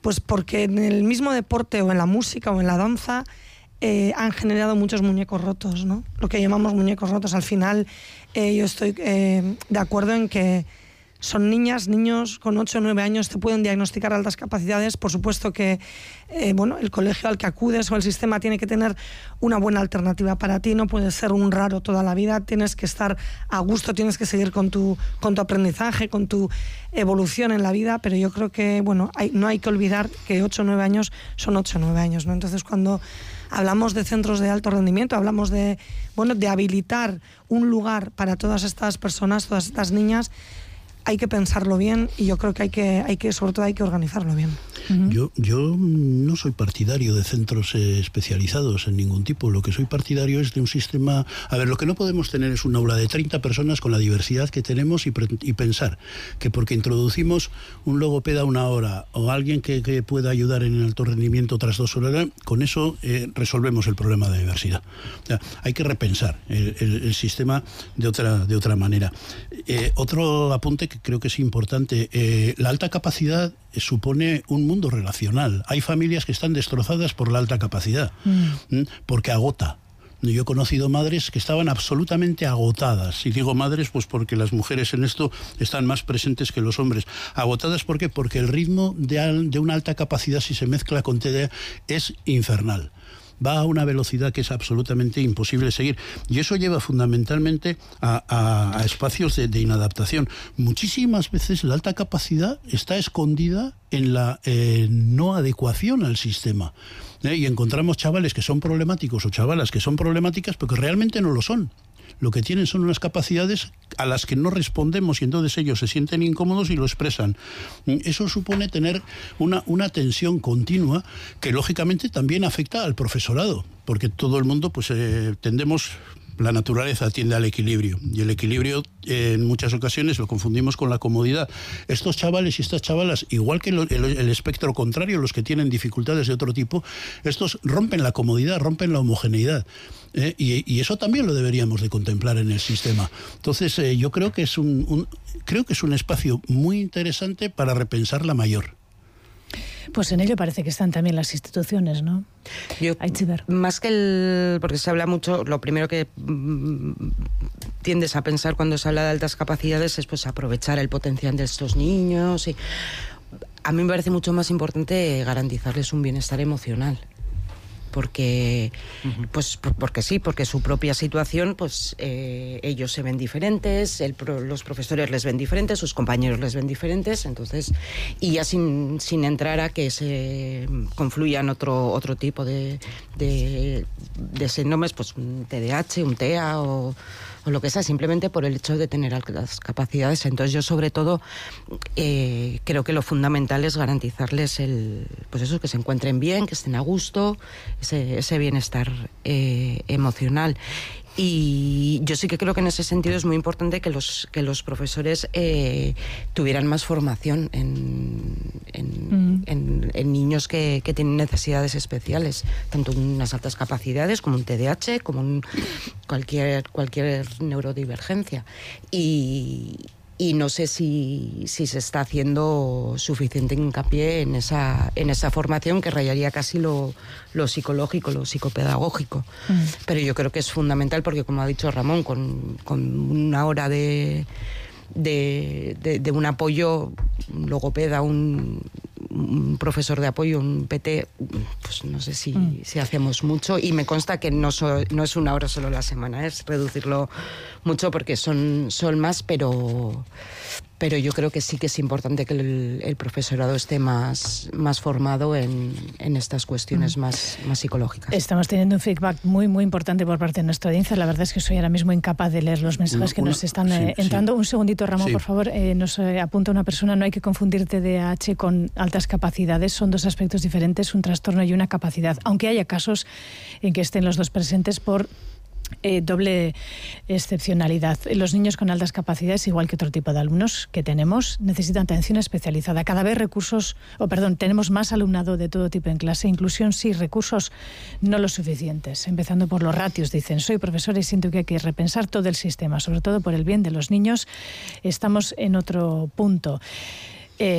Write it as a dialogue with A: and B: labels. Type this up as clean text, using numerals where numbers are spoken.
A: Pues porque en el mismo deporte o en la música o en la danza han generado muchos muñecos rotos, ¿no? Lo que llamamos muñecos rotos. Al final yo estoy de acuerdo en que son niñas, niños con 8 o 9 años, te pueden diagnosticar altas capacidades. Por supuesto que el colegio al que acudes o el sistema tiene que tener una buena alternativa para ti, no puedes ser un raro toda la vida, tienes que estar a gusto, tienes que seguir con tu aprendizaje, con tu evolución en la vida, pero yo creo que no hay que olvidar que 8 o 9 años son 8 o 9 años, ¿no? Entonces, cuando hablamos de centros de alto rendimiento, hablamos de habilitar un lugar para todas estas personas, todas estas niñas, hay que pensarlo bien y yo creo que sobre todo hay que organizarlo bien.
B: Yo no soy partidario de centros especializados en ningún tipo. Lo que soy partidario es de un sistema... A ver, lo que no podemos tener es un aula de 30 personas con la diversidad que tenemos y pensar que porque introducimos un logopeda 1 hora o alguien que pueda ayudar en el alto rendimiento otras 2 horas, con eso resolvemos el problema de diversidad. O sea, hay que repensar el sistema de otra manera. Otro apunte que creo que es importante, la alta capacidad supone un mundo relacional. Hay familias que están destrozadas por la alta capacidad, porque agota. Yo he conocido madres que estaban absolutamente agotadas, y digo madres pues porque las mujeres en esto están más presentes que los hombres. Agotadas, ¿por qué? Porque el ritmo de una alta capacidad, si se mezcla con TDA, es infernal. Va a una velocidad que es absolutamente imposible seguir. Y eso lleva fundamentalmente a espacios de inadaptación. Muchísimas veces la alta capacidad está escondida en la no adecuación al sistema. Y encontramos chavales que son problemáticos o chavalas que son problemáticas porque realmente no lo son. Lo que tienen son unas capacidades a las que no respondemos y entonces ellos se sienten incómodos y lo expresan. Eso supone tener una tensión continua que lógicamente también afecta al profesorado, porque todo el mundo tendemos... La naturaleza tiende al equilibrio y el equilibrio en muchas ocasiones lo confundimos con la comodidad. Estos chavales y estas chavalas, igual que el espectro contrario, los que tienen dificultades de otro tipo, estos rompen la comodidad, rompen la homogeneidad. Y eso también lo deberíamos de contemplar en el sistema. Entonces yo creo que es un espacio muy interesante para repensar la mayor.
C: Pues en ello parece que están también las instituciones, ¿no?
D: Más que porque se habla mucho, lo primero que tiendes a pensar cuando se habla de altas capacidades es pues aprovechar el potencial de estos niños. Y a mí me parece mucho más importante garantizarles un bienestar emocional. Porque porque su propia situación, ellos se ven diferentes, los profesores les ven diferentes, sus compañeros les ven diferentes, entonces, y ya sin entrar a que se confluyan otro tipo de síndromes, pues un TDAH, un TEA o lo que sea, simplemente por el hecho de tener altas capacidades. Entonces yo sobre todo creo que lo fundamental es garantizarles que se encuentren bien, que estén a gusto, ese bienestar emocional. Y yo sí que creo que en ese sentido es muy importante que los profesores tuvieran más formación en niños que tienen necesidades especiales, tanto unas altas capacidades como un TDAH, como cualquier neurodivergencia. Y no sé si se está haciendo suficiente hincapié en esa formación que rayaría casi lo psicológico, lo psicopedagógico. Pero yo creo que es fundamental porque, como ha dicho Ramón, con 1 hora de un apoyo, un logopeda, un profesor de apoyo, un PT, pues no sé si hacemos mucho, y me consta que no es 1 hora solo a la semana, es reducirlo mucho porque son más, pero yo creo que sí que es importante que el profesorado esté más formado en estas cuestiones más psicológicas.
C: Estamos teniendo un feedback muy, muy importante por parte de nuestra audiencia. La verdad es que soy ahora mismo incapaz de leer los mensajes que nos están entrando. Sí. Un segundito, Ramón, por favor. Nos apunta una persona: no hay que confundir TDAH con altas capacidades. Son 2 aspectos diferentes, un trastorno y una capacidad. Aunque haya casos en que estén los 2 presentes por doble excepcionalidad. Los niños con altas capacidades, igual que otro tipo de alumnos que tenemos, necesitan atención especializada. Cada vez tenemos más alumnado de todo tipo en clase. Inclusión sí, recursos no los suficientes. Empezando por los ratios. Dicen: soy profesora y siento que hay que repensar todo el sistema, sobre todo por el bien de los niños. Estamos en otro punto.